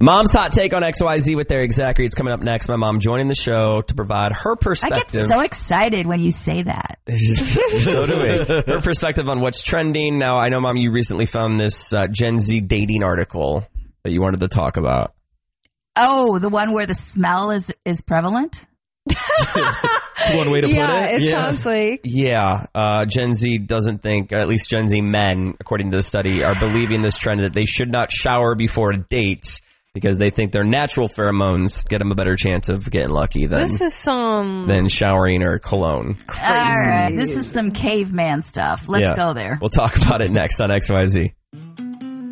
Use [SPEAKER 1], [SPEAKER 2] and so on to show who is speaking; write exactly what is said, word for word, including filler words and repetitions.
[SPEAKER 1] Mom's hot take on X Y Z with Eric Zachary. It's coming up next. My mom joining the show to provide her perspective.
[SPEAKER 2] I get so excited when you say that.
[SPEAKER 1] So do we. Her perspective on what's trending. Now, I know, Mom, you recently found this uh, Gen Z dating article that you wanted to talk about.
[SPEAKER 2] Oh, the one where the smell is, is prevalent?
[SPEAKER 1] That's one way to
[SPEAKER 3] yeah,
[SPEAKER 1] put it.
[SPEAKER 3] it
[SPEAKER 1] Yeah,
[SPEAKER 3] sounds like.
[SPEAKER 1] Yeah. Uh, Gen Z doesn't think, or at least Gen Z men, according to the study, are believing this trend that they should not shower before a date because they think their natural pheromones get them a better chance of getting lucky than,
[SPEAKER 3] This is some...
[SPEAKER 1] than showering or cologne.
[SPEAKER 2] All right, this is some caveman stuff. Let's
[SPEAKER 1] Yeah.
[SPEAKER 2] go there.
[SPEAKER 1] We'll talk about it next on X Y Z.